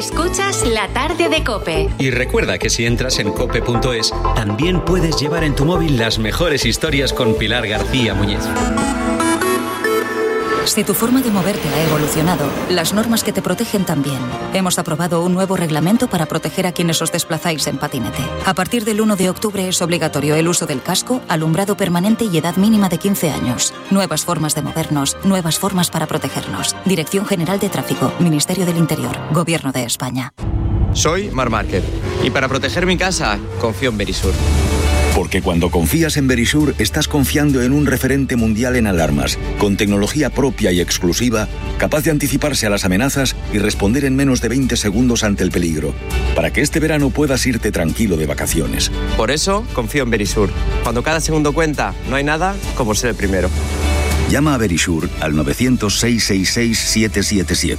Escuchas La Tarde de COPE. Y recuerda que si entras en cope.es, también puedes llevar en tu móvil las mejores historias con Pilar García Muñiz. Si tu forma de moverte ha evolucionado, las normas que te protegen también. Hemos aprobado un nuevo reglamento para proteger a quienes os desplazáis en patinete. A partir del 1 de octubre es obligatorio el uso del casco, alumbrado permanente y edad mínima de 15 años. Nuevas formas de movernos, nuevas formas para protegernos. Dirección General de Tráfico, Ministerio del Interior, Gobierno de España. Soy Marc Márquez y para proteger mi casa confío en Verisur. Porque cuando confías en Verisur, estás confiando en un referente mundial en alarmas, con tecnología propia y exclusiva, capaz de anticiparse a las amenazas y responder en menos de 20 segundos ante el peligro, para que este verano puedas irte tranquilo de vacaciones. Por eso confío en Verisur. Cuando cada segundo cuenta, no hay nada como ser el primero. Llama a Verisur al 900-666-777.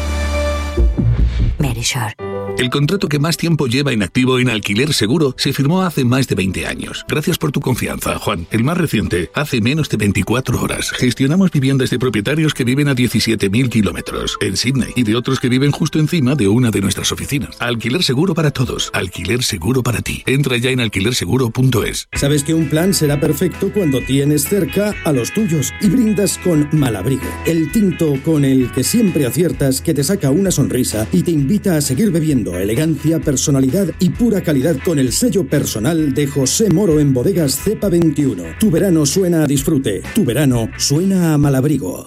Verisur. El contrato que más tiempo lleva inactivo en Alquiler Seguro se firmó hace más de 20 años. Gracias por tu confianza, Juan. El más reciente, hace menos de 24 horas. Gestionamos viviendas de propietarios que viven a 17.000 kilómetros en Sydney y de otros que viven justo encima de una de nuestras oficinas. Alquiler Seguro para todos. Alquiler Seguro para ti. Entra ya en alquilerseguro.es. Sabes que un plan será perfecto cuando tienes cerca a los tuyos y brindas con Malabrigo, el tinto con el que siempre aciertas, que te saca una sonrisa y te invita a seguir bebiendo. Elegancia, personalidad y pura calidad con el sello personal de José Moro en Bodegas Cepa 21. Tu verano suena a disfrute. Tu verano suena a Malabrigo.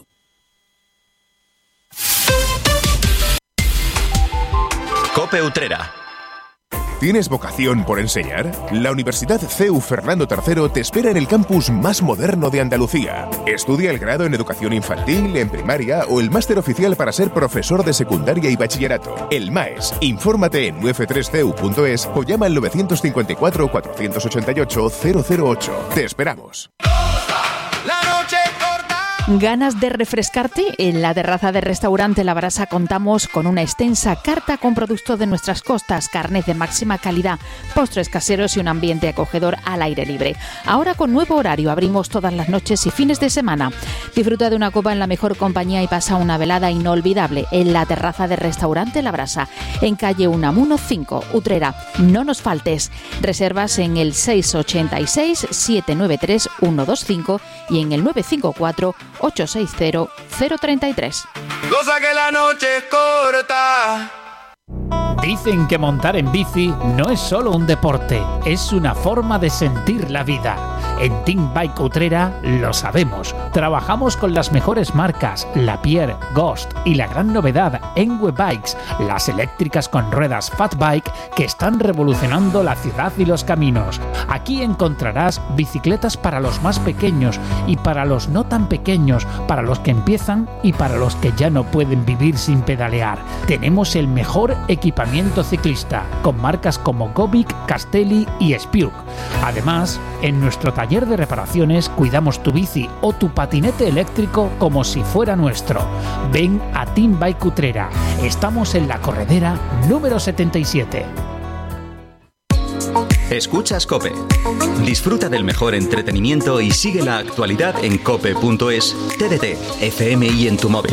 COPE Utrera. ¿Tienes vocación por enseñar? La Universidad CEU Fernando III te espera en el campus más moderno de Andalucía. Estudia el grado en educación infantil, en primaria o el máster oficial para ser profesor de secundaria y bachillerato. El MAES. Infórmate en uf3ceu.es o llama al 954 488 008. Te esperamos. ¿Ganas de refrescarte? En la terraza del restaurante La Brasa contamos con una extensa carta con productos de nuestras costas, carnes de máxima calidad, postres caseros y un ambiente acogedor al aire libre. Ahora con nuevo horario, abrimos todas las noches y fines de semana. Disfruta de una copa en la mejor compañía y pasa una velada inolvidable en la terraza del restaurante La Brasa, en calle Unamuno 5, Utrera. No nos faltes. Reservas en el 686 793 125 y en el 954 860 033. Cosa que la noche es corta. Dicen que montar en bici no es solo un deporte, es una forma de sentir la vida. En Team Bike Utrera lo sabemos. Trabajamos con las mejores marcas, Lapierre, Ghost y la gran novedad, Enwe Bikes, las eléctricas con ruedas Fat Bike que están revolucionando la ciudad y los caminos. Aquí encontrarás bicicletas para los más pequeños y para los no tan pequeños, para los que empiezan y para los que ya no pueden vivir sin pedalear. Tenemos el mejor equipamiento ciclista, con marcas como Gobic, Castelli y Spiuk. Además, en nuestro taller de reparaciones cuidamos tu bici o tu patinete eléctrico como si fuera nuestro. Ven a Team Bike Utrera. Estamos en la corredera número 77. Escuchas COPE. Disfruta del mejor entretenimiento y sigue la actualidad en cope.es, TDT, FM y en tu móvil.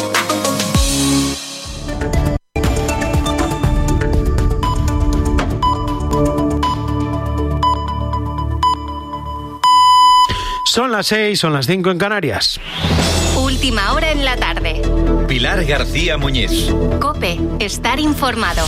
Son las 6, son las 5 en Canarias. Última hora en la tarde. Pilar García Muñiz. COPE, estar informado.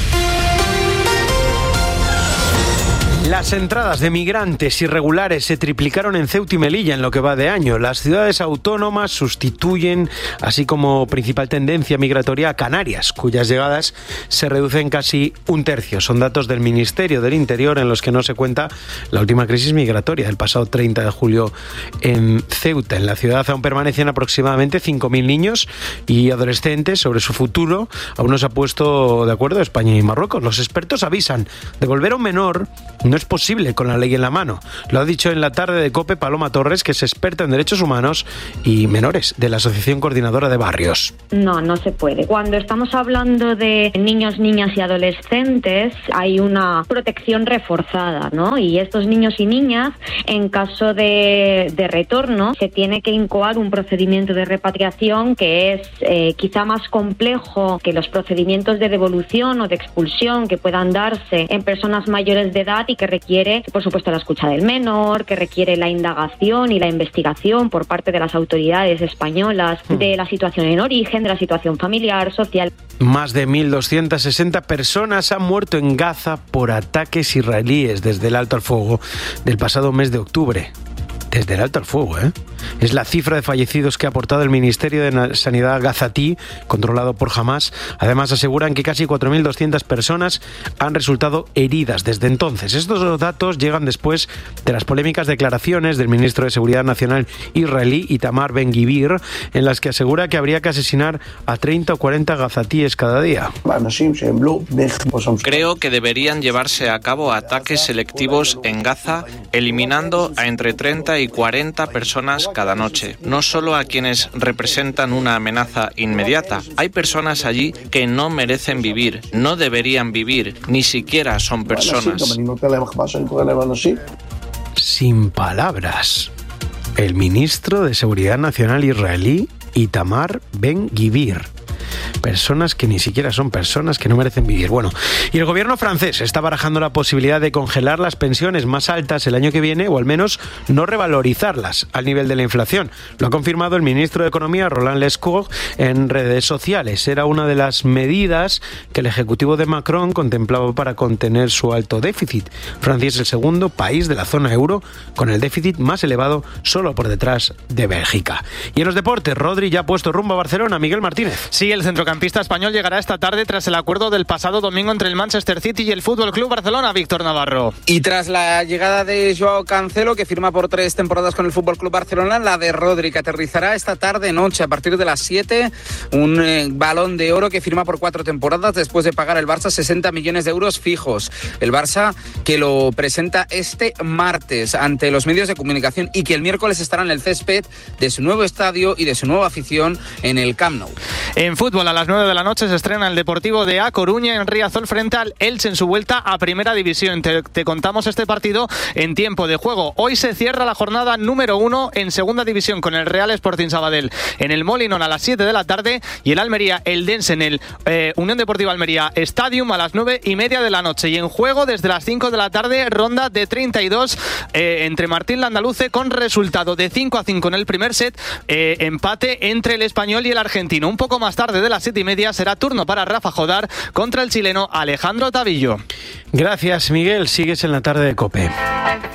Las entradas de migrantes irregulares se triplicaron en Ceuta y Melilla en lo que va de año. Las ciudades autónomas sustituyen, así como principal tendencia migratoria, a Canarias, cuyas llegadas se reducen casi un tercio. Son datos del Ministerio del Interior, en los que no se cuenta la última crisis migratoria del pasado 30 de julio en Ceuta. En la ciudad aún permanecen aproximadamente 5.000 niños y adolescentes. Sobre su futuro aún no se ha puesto de acuerdo España y Marruecos. Los expertos avisan: devolver a un menor no es es posible con la ley en la mano. Lo ha dicho en la tarde de COPE Paloma Torres, que es experta en derechos humanos y menores de la Asociación Coordinadora de Barrios. No se puede. Cuando estamos hablando de niños, niñas y adolescentes, hay una protección reforzada, ¿no? Y estos niños y niñas, en caso de retorno, se tiene que incoar un procedimiento de repatriación que es quizá más complejo que los procedimientos de devolución o de expulsión que puedan darse en personas mayores de edad y que requiere, por supuesto, la escucha del menor, que requiere la indagación y la investigación por parte de las autoridades españolas de la situación en origen, de la situación familiar, social. Más de 1.260 personas han muerto en Gaza por ataques israelíes desde el alto al fuego del pasado mes de octubre. Desde el alto al fuego, ¿eh? Es la cifra de fallecidos que ha aportado el Ministerio de Sanidad gazatí, controlado por Hamás. Además, aseguran que casi 4.200 personas han resultado heridas desde entonces. Estos datos llegan después de las polémicas declaraciones del ministro de Seguridad Nacional israelí, Itamar Ben-Gvir, en las que asegura que habría que asesinar a 30 o 40 gazatíes cada día. Creo que deberían llevarse a cabo ataques selectivos en Gaza, eliminando a entre 30 y 40 personas cada noche, no solo a quienes representan una amenaza inmediata. Hay personas allí que no merecen vivir, no deberían vivir, ni siquiera son personas. Sin palabras. El ministro de Seguridad Nacional israelí, Itamar Ben-Gvir. Personas que ni siquiera son personas, que no merecen vivir. Bueno, y el gobierno francés está barajando la posibilidad de congelar las pensiones más altas el año que viene, o al menos no revalorizarlas al nivel de la inflación. Lo ha confirmado el ministro de Economía, Roland Lescure, en redes sociales. Era una de las medidas que el ejecutivo de Macron contemplaba para contener su alto déficit. Francia es el segundo país de la zona euro con el déficit más elevado, solo por detrás de Bélgica. Y en los deportes, Rodri ya ha puesto rumbo a Barcelona. Miguel Martínez. Sí, el centrocampista español llegará esta tarde tras el acuerdo del pasado domingo entre el Manchester City y el Fútbol Club Barcelona. Víctor Navarro. Y tras la llegada de Joao Cancelo, que firma por 3 temporadas con el Fútbol Club Barcelona, la de Rodri, que aterrizará esta tarde-noche a partir de las 7, un Balón de Oro que firma por 4 temporadas después de pagar el Barça 60 millones de euros fijos. El Barça que lo presenta este martes ante los medios de comunicación y que el miércoles estará en el césped de su nuevo estadio y de su nueva afición en el Camp Nou. En fútbol, a las 9 de la noche se estrena el Deportivo de A Coruña en Riazor frente al Elche en su vuelta a Primera División. Te contamos este partido en tiempo de juego. Hoy se cierra la jornada número 1 en Segunda División con el Real Sporting Sabadell en el Molinón a las 7 de la tarde y el Almería Eldense en el Unión Deportiva Almería Stadium a las 9:30 de la noche. Y en juego desde las 5 de la tarde, ronda de 32 entre Martín Landaluce con resultado de 5-5 en el primer set, empate entre el español y el argentino. Un poco más tarde de las 7:30 será turno para Rafa Jodar contra el chileno Alejandro Tavillo. Gracias, Miguel. Sigues en la tarde de COPE.